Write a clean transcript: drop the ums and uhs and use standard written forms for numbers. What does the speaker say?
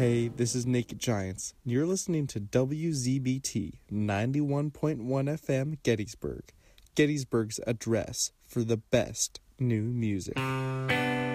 Hey, this is Naked Giants. You're listening to WZBT 91.1 FM Gettysburg, Gettysburg's address for the best new music.